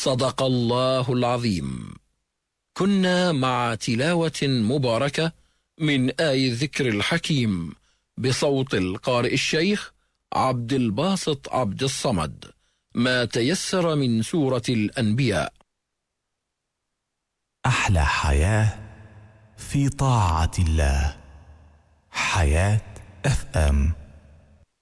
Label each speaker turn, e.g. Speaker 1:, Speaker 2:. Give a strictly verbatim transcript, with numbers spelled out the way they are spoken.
Speaker 1: صدق الله العظيم. كنا مع تلاوة مباركة من آي الذكر الحكيم بصوت القارئ الشيخ عبد الباسط عبد الصمد، ما تيسر من سورة الأنبياء.
Speaker 2: أحلى حياة في طاعة الله. حياة اف ام.